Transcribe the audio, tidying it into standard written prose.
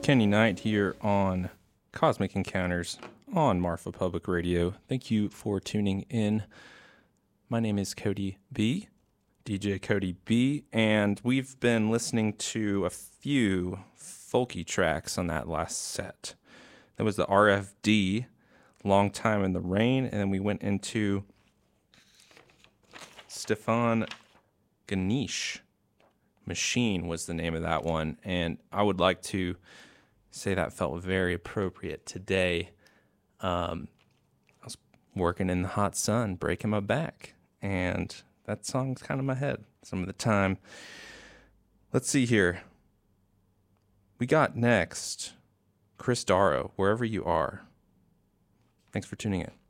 Kenny Knight here on Cosmic Encounters on Marfa Public Radio. Thank you for tuning in. My name is Cody B, DJ Cody B, and we've been listening to a few folky tracks on that last set. That was the RFD, Long Time in the Rain, and then we went into Stefan Ganesh. Machine was the name of that one, and I would like to say that felt very appropriate today. I was working in the hot sun, breaking my back, and that song's kind of in my head some of the time. Let's see here. We got next Chris Darrow, Wherever You Are. Thanks for tuning in.